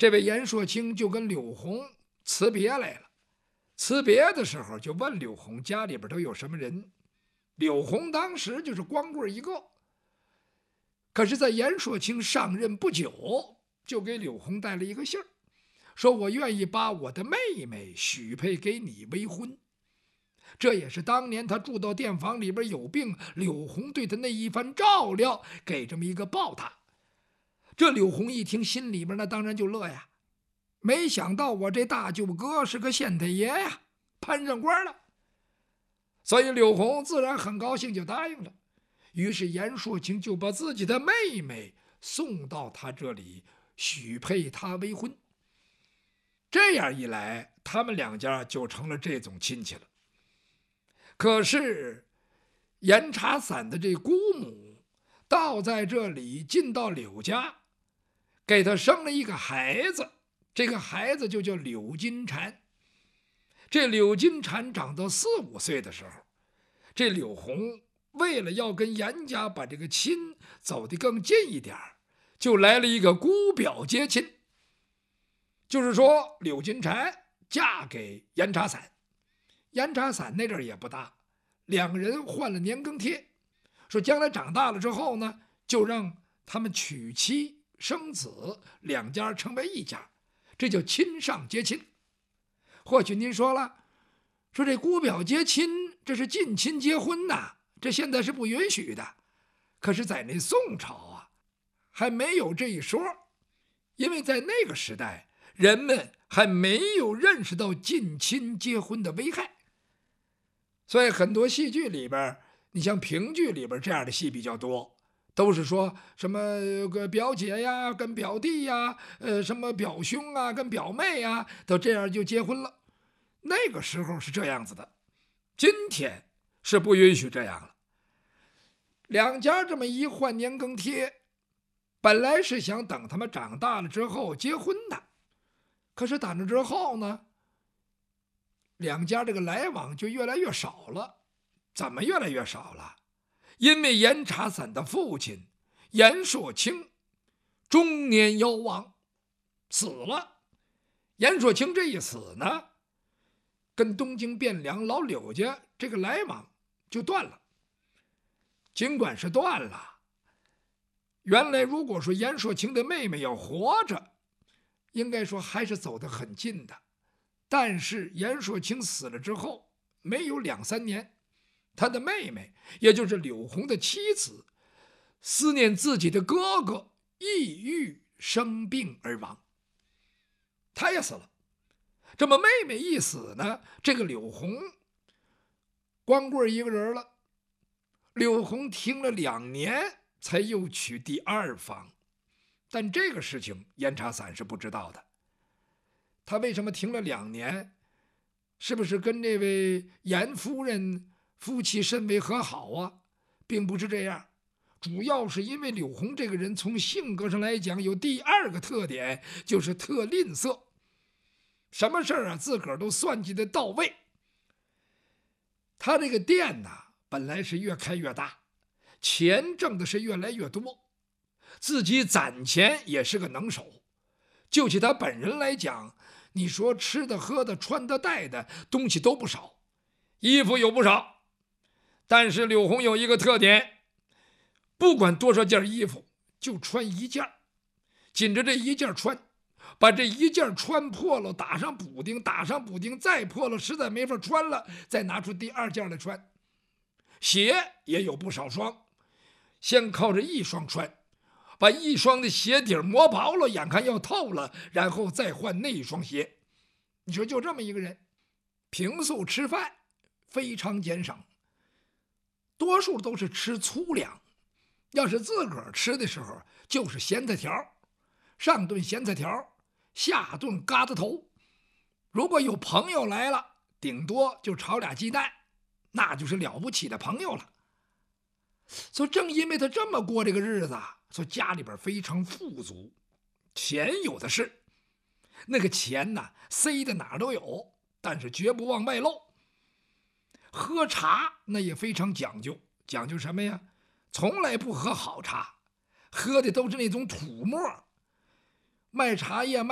这位严硕卿就跟柳红辞别来了。辞别的时候就问柳红家里边都有什么人。柳红当时就是光棍一个。可是在严硕卿上任不久，就给柳红带了一个信儿，说我愿意把我的妹妹许配给你为婚。这也是当年他住到店房里边有病，柳红对他那一番照料，给这么一个报答。这柳红一听，心里边那当然就乐呀，没想到我这大舅哥是个县太爷呀，攀上官了。所以柳红自然很高兴，就答应了。于是严硕卿就把自己的妹妹送到他这里，许配他为婚。这样一来，他们两家就成了这种亲戚了。可是严茶伞的这姑母倒在这里进到柳家，给他生了一个孩子，这个孩子就叫柳金蝉。这柳金蝉长到4、5岁的时候，这柳红为了要跟严家把这个亲走得更近一点，就来了一个姑表接亲。就是说柳金蝉嫁给严茶伞，严茶伞那阵儿也不大，两个人换了年羹贴，说将来长大了之后呢，就让他们娶妻生子，两家成为一家，这叫亲上结亲。或许您说了，说这姑表接亲，这是近亲结婚呐，这现在是不允许的。可是在那宋朝啊，还没有这一说，因为在那个时代，人们还没有认识到近亲结婚的危害。所以很多戏剧里边，你像评剧里边这样的戏比较多，都是说什么个表姐呀跟表弟呀，什么表兄啊跟表妹呀，都这样就结婚了。那个时候是这样子的，今天是不允许这样了。两家这么一换年羹贴，本来是想等他们长大了之后结婚的，可是打那之后呢，两家这个来往就越来越少了。怎么越来越少了？因为严茶伞的父亲严硕卿中年夭亡，死了。严硕卿这一死呢，跟东京汴梁老柳家这个来往就断了。尽管是断了，原来如果说严硕卿的妹妹要活着，应该说还是走得很近的。但是严硕卿死了之后，没有2、3年，他的妹妹，也就是柳红的妻子，思念自己的哥哥，抑郁生病而亡，他也死了。这么妹妹一死呢，这个柳红光棍一个人了。柳红停了2年，才又娶第2房。但这个事情严茶伞是不知道的。他为什么停了2年？是不是跟这位严夫人夫妻甚为和好啊？并不是这样，主要是因为柳红这个人从性格上来讲有第2个特点，就是特吝啬，什么事儿啊自个儿都算计得到位。他这个店呐，本来是越开越大，钱挣的是越来越多，自己攒钱也是个能手。就其他本人来讲，你说吃的喝的穿的戴的东西都不少，衣服有不少。但是柳红有一个特点，不管多少件衣服就穿1件，紧着这1件穿，把这1件穿破了打上补丁，打上补丁再破了实在没法穿了，再拿出第2件来穿。鞋也有不少双，先靠着1双穿，把1双的鞋底磨薄了，眼看要透了，然后再换那1双鞋。你说就这么一个人，平素吃饭非常俭省，多数都是吃粗粮。要是自个儿吃的时候，就是咸菜条，上顿咸菜条，下顿疙瘩头。如果有朋友来了，顶多就炒俩鸡蛋，那就是了不起的朋友了。所以正因为他这么过这个日子，所以家里边非常富足，钱有的是。那个钱呢，塞的哪儿都有，但是绝不往外漏。喝茶那也非常讲究，讲究什么呀？从来不喝好茶，喝的都是那种土沫。卖茶叶